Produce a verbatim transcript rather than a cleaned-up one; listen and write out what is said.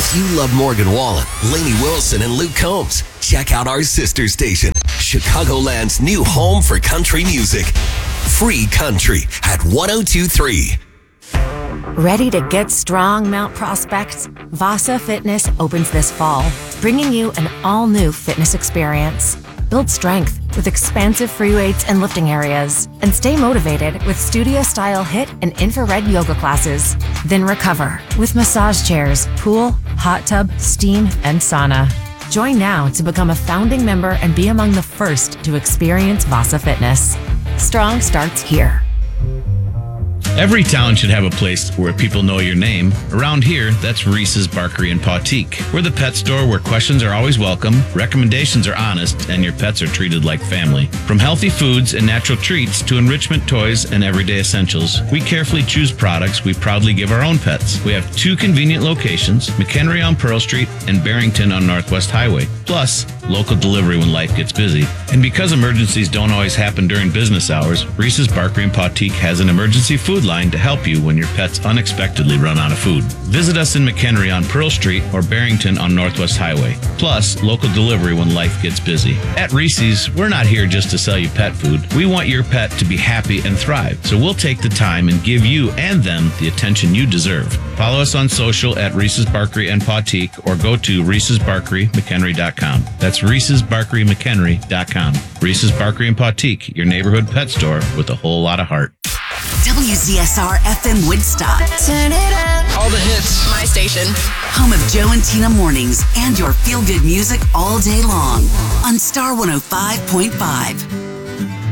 If you love Morgan Wallen, Lainey Wilson, and Luke Combs, check out our sister station, Chicagoland's new home for country music. Free Country at one oh two point three. Ready to get strong, Mount Prospect? Vasa Fitness opens this fall, bringing you an all-new fitness experience. Build strength with expansive free weights and lifting areas, and stay motivated with studio-style HIIT and infrared yoga classes. Then recover with massage chairs, pool, hot tub, steam, and sauna. Join now to become a founding member and be among the first to experience Vasa Fitness. Strong starts here. Every town should have a place where people know your name. Around here, that's Reese's Barkery in Pawteek. We're the pet store where questions are always welcome, recommendations are honest, and your pets are treated like family. From healthy foods and natural treats to enrichment toys and everyday essentials, we carefully choose products we proudly give our own pets. We have two convenient locations, McHenry on Pearl Street and Barrington on Northwest Highway. Plus, local delivery when life gets busy. And because emergencies don't always happen during business hours, Reese's Barkery in Pawteek has an emergency food line to help you when your pets unexpectedly run out of food. Visit us in McHenry on Pearl Street or Barrington on Northwest Highway. Plus, local delivery when life gets busy. At Reese's, we're not here just to sell you pet food. We want your pet to be happy and thrive. So we'll take the time and give you and them the attention you deserve. Follow us on social at Reese's Barkery and Pawteek or go to Reese's Barkery McHenry dot com. That's Reese's Barkery McHenry dot com. Reese's Barkery and Pawteek, your neighborhood pet store with a whole lot of heart. W Z S R F M Woodstock. Turn it up. All the hits. My station. Home of Joe and Tina mornings and your feel-good music all day long on Star one oh five point five.